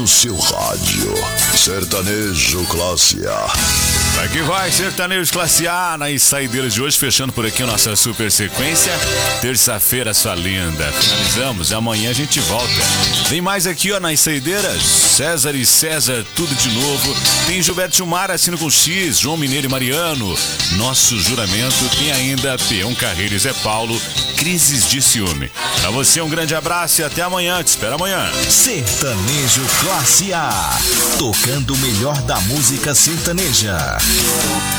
seu rádio. Sertanejo Classe A. Vai que vai, Sertanejo Classe A nas saideiras de hoje, fechando por aqui a nossa super sequência. Terça-feira, sua linda. Finalizamos, amanhã a gente volta. Tem mais aqui, ó, nas saideiras. César e César, tudo de novo. Tem Gilberto Mar, assino com X, João Mineiro e Mariano. Nosso Juramento. Tem ainda Peão Carreiro e Zé Paulo, Crises de Ciúme. Pra você um grande abraço e até amanhã. Te espero amanhã. Sertanejo Classe A, tocando o melhor da música sertaneja.